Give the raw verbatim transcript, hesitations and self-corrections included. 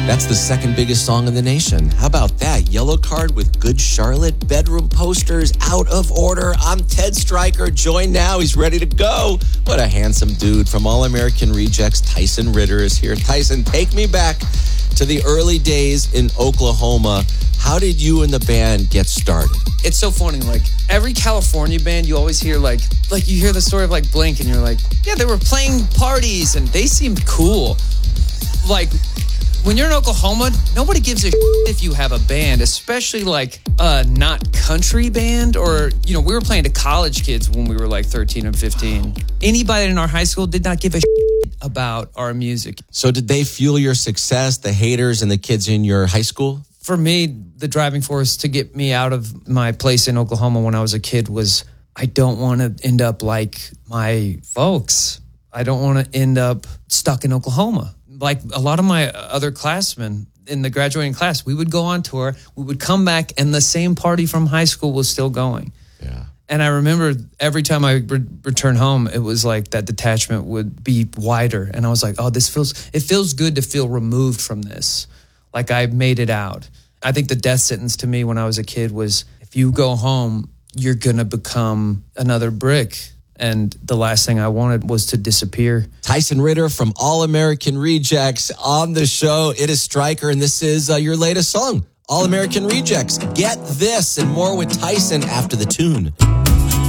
That's the second biggest song in the nation. How about that? Yellow Card with Good Charlotte, bedroom posters, out of order. I'm Ted Stryker, joined now. He's ready to go. What a handsome dude. From All American Rejects, Tyson Ritter is here. Tyson, take me back to the early days in Oklahoma. How did you and the band get started? It's so funny, like, every California band, you always hear, like, like you hear the story of, like, Blink, and you're like, yeah, they were playing parties, and they seemed cool. Like, when you're in Oklahoma, nobody gives a shit if you have a band, especially like a not country band, or, you know, we were playing to college kids when we were like thirteen and fifteen. Anybody in our high school did not give a shit about our music. So did they fuel your success, the haters and the kids in your high school? For me, the driving force to get me out of my place in Oklahoma when I was a kid was, I don't want to end up like my folks. I don't want to end up stuck in Oklahoma. Like a lot of my other classmen in the graduating class, we would go on tour, we would come back, and the same party from high school was still going. Yeah. And I remember every time I re- returned home, it was like that detachment would be wider. And I was like, oh, this feels, it feels good to feel removed from this. Like I made it out. I think the death sentence to me when I was a kid was, if you go home, you're going to become another brick. And the last thing I wanted was to disappear. Tyson Ritter from All American Rejects on the show. It is Stryker, and this is uh, your latest song, All American Rejects. Get this and more with Tyson after the tune.